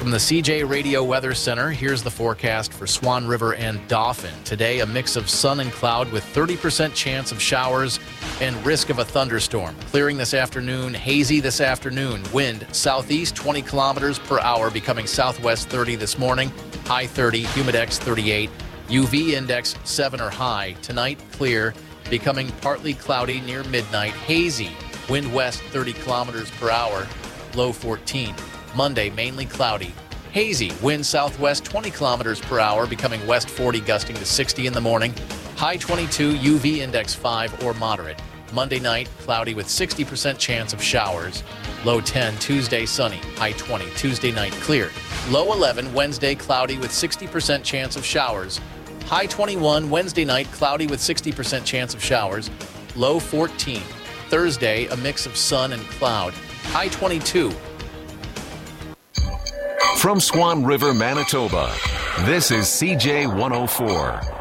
From the CJ Radio Weather Center, here's the forecast for Swan River and Dauphin. Today, a mix of sun and cloud with 30% chance of showers and risk of a thunderstorm. Clearing this afternoon, hazy this afternoon. Wind southeast 20 kilometers per hour, becoming southwest 30 this morning. High 30, humidex 38, UV index 7 or high. Tonight, clear, becoming partly cloudy near midnight. Hazy, wind west 30 kilometers per hour, low 14. Monday, mainly cloudy. Hazy, wind southwest 20 kilometers per hour, becoming west 40, gusting to 60 in the morning. High 22, UV index 5 or moderate. Monday night, cloudy with 60% chance of showers. Low 10, Tuesday sunny. High 20, Tuesday night clear. Low 11, Wednesday cloudy with 60% chance of showers. High 21, Wednesday night cloudy with 60% chance of showers. Low 14. Thursday, a mix of sun and cloud. High 22. From Swan River, Manitoba, this is CJ 104.